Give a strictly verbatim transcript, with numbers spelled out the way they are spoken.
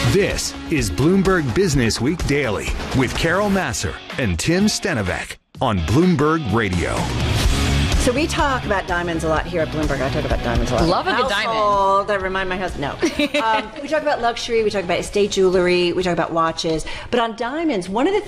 This is Bloomberg Business Week Daily with Carol Massar and Tim Stenovec on Bloomberg Radio. So we talk about diamonds a lot here at Bloomberg. I talk about diamonds a lot. Love a good diamond. I remind my husband. No. um, we talk about luxury. We talk about estate jewelry. We talk about watches. But on diamonds, one of the things